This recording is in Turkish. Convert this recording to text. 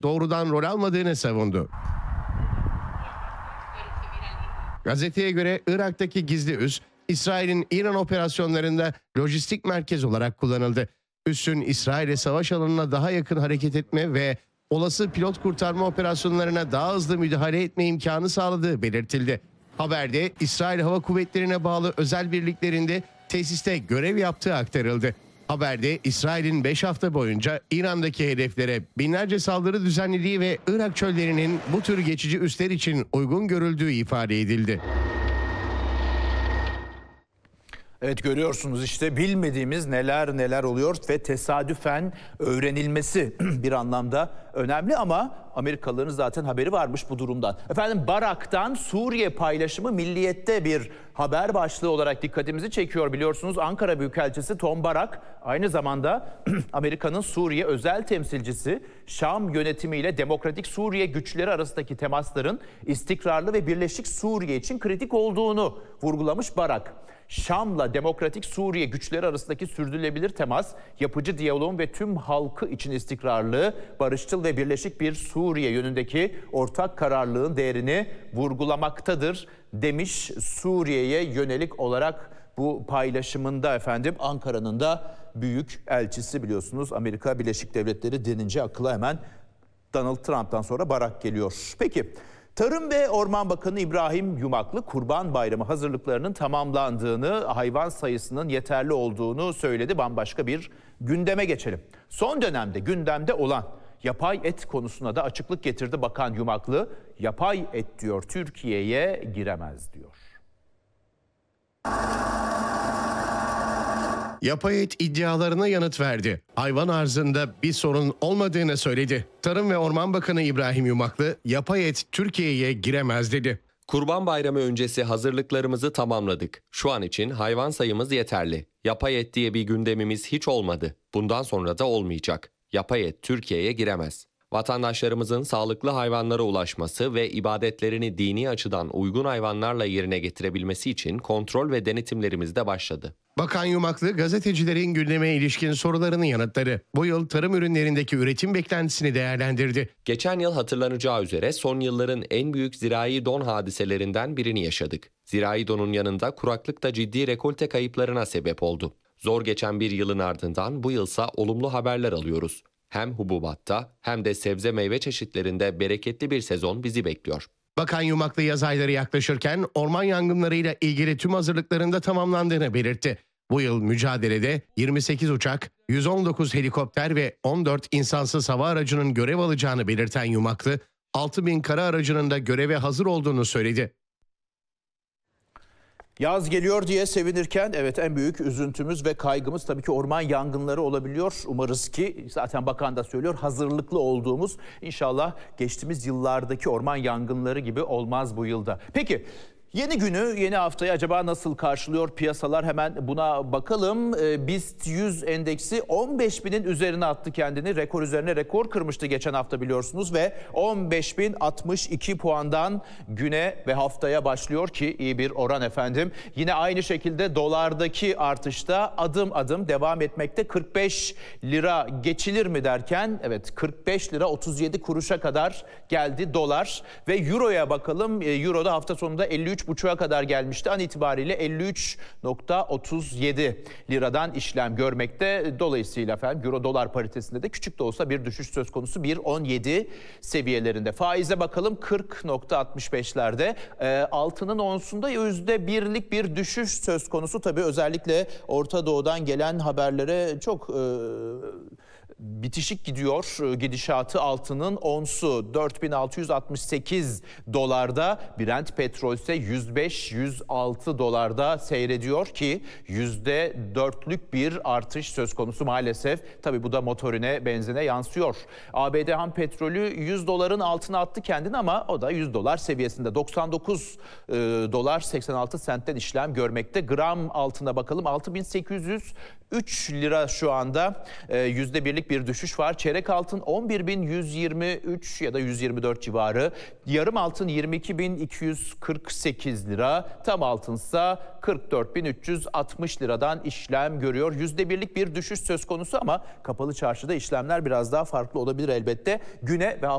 doğrudan rol almadığını savundu. Gazeteye göre Irak'taki gizli üs, İsrail'in İran operasyonlarında lojistik merkez olarak kullanıldı. Üssün İsrail'e savaş alanına daha yakın hareket etme ve olası pilot kurtarma operasyonlarına daha hızlı müdahale etme imkanı sağladığı belirtildi. Haberde İsrail Hava Kuvvetleri'ne bağlı özel birliklerinde tesiste görev yaptığı aktarıldı. Haberde İsrail'in 5 hafta boyunca İran'daki hedeflere binlerce saldırı düzenlediği ve Irak çöllerinin bu tür geçici üsler için uygun görüldüğü ifade edildi. Evet, görüyorsunuz işte bilmediğimiz neler oluyor ve tesadüfen öğrenilmesi bir anlamda önemli ama Amerikalıların zaten haberi varmış bu durumdan. Efendim, Barak'tan Suriye paylaşımı Milliyet'te bir haber başlığı olarak dikkatimizi çekiyor. Biliyorsunuz Ankara Büyükelçisi Tom Barak aynı zamanda Amerika'nın Suriye özel temsilcisi. Şam yönetimiyle Demokratik Suriye güçleri arasındaki temasların istikrarlı ve birleşik Suriye için kritik olduğunu vurgulamış Barak. Şam'la Demokratik Suriye güçleri arasındaki sürdürülebilir temas, yapıcı diyaloğun ve tüm halkı için istikrarlı, barışçıl ve birleşik bir Suriye yönündeki ortak kararlılığın değerini vurgulamaktadır demiş. Suriye'ye yönelik olarak bu paylaşımında efendim Ankara'nın da büyük elçisi, biliyorsunuz Amerika Birleşik Devletleri denince akla hemen Donald Trump'tan sonra Barak geliyor. Peki. Tarım ve Orman Bakanı İbrahim Yumaklı Kurban Bayramı hazırlıklarının tamamlandığını, hayvan sayısının yeterli olduğunu söyledi. Bambaşka bir gündeme geçelim. Son dönemde gündemde olan yapay et konusuna da açıklık getirdi Bakan Yumaklı. Yapay et diyor Türkiye'ye giremez diyor. Yapay et iddialarına yanıt verdi. Hayvan arzında bir sorun olmadığını söyledi. Tarım ve Orman Bakanı İbrahim Yumaklı, yapay et Türkiye'ye giremez dedi. Kurban Bayramı öncesi hazırlıklarımızı tamamladık. Şu an için hayvan sayımız yeterli. Yapay et diye bir gündemimiz hiç olmadı. Bundan sonra da olmayacak. Yapay et Türkiye'ye giremez. Vatandaşlarımızın sağlıklı hayvanlara ulaşması ve ibadetlerini dini açıdan uygun hayvanlarla yerine getirebilmesi için kontrol ve denetimlerimiz de başladı. Bakan Yumaklı, gazetecilerin gündeme ilişkin sorularını yanıtladı. Bu yıl tarım ürünlerindeki üretim beklentisini değerlendirdi. Geçen yıl hatırlanacağı üzere son yılların en büyük zirai don hadiselerinden birini yaşadık. Zirai donun yanında kuraklık da ciddi rekolte kayıplarına sebep oldu. Zor geçen bir yılın ardından bu yılsa olumlu haberler alıyoruz. Hem hububatta hem de sebze meyve çeşitlerinde bereketli bir sezon bizi bekliyor. Bakan Yumaklı yaz ayları yaklaşırken orman yangınlarıyla ilgili tüm hazırlıkların da tamamlandığını belirtti. Bu yıl mücadelede 28 uçak, 119 helikopter ve 14 insansız hava aracının görev alacağını belirten Yumaklı, 6.000 kara aracının da göreve hazır olduğunu söyledi. Yaz geliyor diye sevinirken evet, en büyük üzüntümüz ve kaygımız tabii ki orman yangınları olabiliyor. Umarız ki, zaten bakan da söylüyor, hazırlıklı olduğumuz, inşallah geçtiğimiz yıllardaki orman yangınları gibi olmaz bu yılda. Peki, yeni günü, yeni haftayı acaba nasıl karşılıyor piyasalar? Hemen buna bakalım. BIST 100 endeksi 15.000'in üzerine attı kendini. Rekor üzerine rekor kırmıştı geçen hafta biliyorsunuz ve 15.062 puandan güne ve haftaya başlıyor ki iyi bir oran efendim. Yine aynı şekilde dolardaki artışta adım adım devam etmekte. 45 lira geçilir mi derken evet, 45 lira 37 kuruşa kadar geldi dolar. Ve euroya bakalım. Euro'da hafta sonunda 53,5'a kadar gelmişti. An itibariyle 53,37 liradan işlem görmekte. Dolayısıyla efendim euro dolar paritesinde de küçük de olsa bir düşüş söz konusu, 1,17 seviyelerinde. Faize bakalım, 40,65'lerde. Altının onsunda %1'lik bir düşüş söz konusu. Tabii özellikle Orta Doğu'dan gelen haberlere çok bitişik gidiyor gidişatı. Altının onsu 4668 dolarda, Brent petrol ise 105-106 dolarda seyrediyor ki %4'lük bir artış söz konusu maalesef. Tabii bu da motorine, benzine yansıyor. ABD ham petrolü 100 doların altına attı kendini ama o da 100 dolar seviyesinde. 99 dolar 86 sentten işlem görmekte. Gram altına bakalım, 6803 lira şu anda, %1'lik bir düşüş var. Çeyrek altın 11.123 ya da 124 civarı. Yarım altın 22.248 lira. Tam altınsa 44.360 liradan işlem görüyor. %1'lik bir düşüş söz konusu ama kapalı çarşıda işlemler biraz daha farklı olabilir elbette. Güne ve